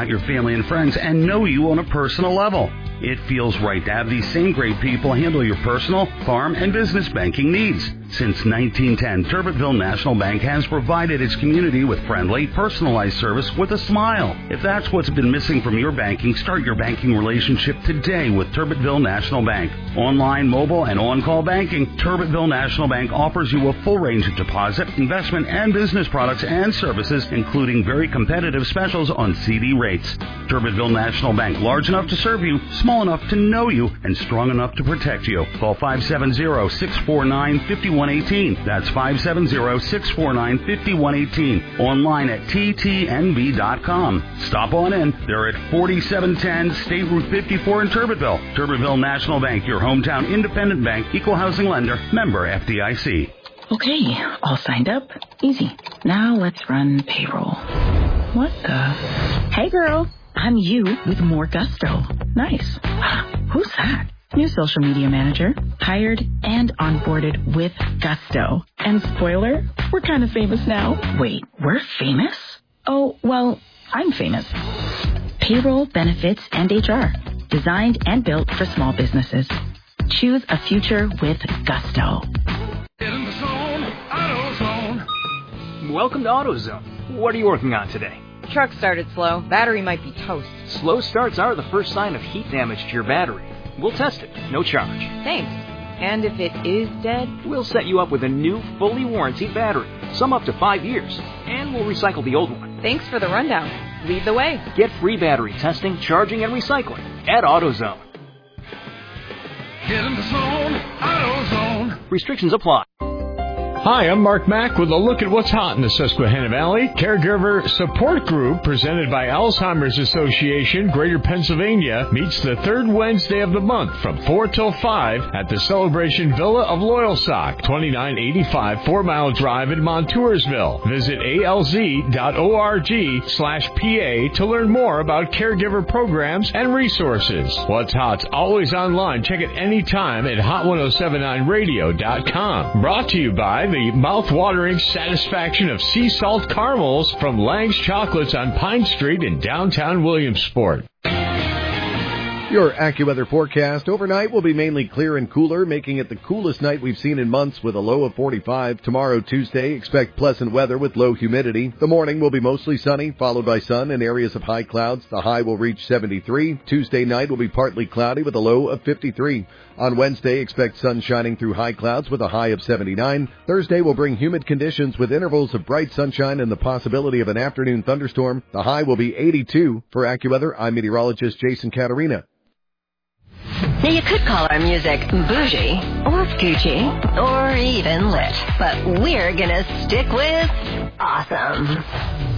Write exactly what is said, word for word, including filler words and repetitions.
about your family and friends and know you on a personal level. It feels right to have these same great people handle your personal, farm, and business banking needs. Since nineteen ten, Turbitville National Bank has provided its community with friendly, personalized service with a smile. If that's what's been missing from your banking, start your banking relationship today with Turbitville National Bank. Online, mobile, and on-call banking, Turbitville National Bank offers you a full range of deposit, investment, and business products and services, including very competitive specials on C D rates. Turbitville National Bank, large enough to serve you, small enough to know you, and strong enough to protect you. Call five seven zero, six four nine, five one one eight. That's five seven zero, six four nine, five one one eight. Online at T T N B dot com. Stop on in. They're at forty-seven ten State Route fifty-four in Turbitville. Turbitville National Bank, your hometown independent bank, equal housing lender, member F D I C. Okay, all signed up. Easy. Now let's run payroll. What the? Hey girl, I'm you with more gusto. Nice. Who's that? New social media manager, hired and onboarded with gusto. And spoiler, we're kind of famous now. Wait, we're famous? Oh, well, I'm famous. Payroll, benefits, and H R. Designed and built for small businesses. Choose a future with gusto. In the zone, AutoZone. Welcome to AutoZone. What are you working on today? Truck started slow. Battery might be toast. Slow starts are the first sign of heat damage to your battery. We'll test it, no charge. Thanks. And if it is dead? We'll set you up with a new, fully warranted battery, some up to five years, and we'll recycle the old one. Thanks for the rundown. Lead the way. Get free battery testing, charging, and recycling at AutoZone. Get in the zone, AutoZone. Restrictions apply. Hi, I'm Mark Mack with a look at what's hot in the Susquehanna Valley. Caregiver Support Group, presented by Alzheimer's Association, Greater Pennsylvania, meets the third Wednesday of the month from four till five at the Celebration Villa of Loyalsock, twenty-nine eighty-five Four Mile Drive in Montoursville. Visit A L Z dot org slash P A to learn more about caregiver programs and resources. What's Hot's always online. Check it anytime at hot ten seventy-nine radio dot com. Brought to you by the mouth-watering satisfaction of sea salt caramels from Lang's Chocolates on Pine Street in downtown Williamsport. Your AccuWeather forecast. Overnight will be mainly clear and cooler, making it the coolest night we've seen in months with a low of forty-five. Tomorrow, Tuesday, expect pleasant weather with low humidity. The morning will be mostly sunny, followed by sun and areas of high clouds. The high will reach seventy-three. Tuesday night will be partly cloudy with a low of fifty-three. On Wednesday, expect sun shining through high clouds with a high of seventy-nine. Thursday will bring humid conditions with intervals of bright sunshine and the possibility of an afternoon thunderstorm. The high will be eighty-two. For AccuWeather, I'm meteorologist Jason Caterina. Now, you could call our music bougie or Gucci or even lit, but we're gonna stick with awesome.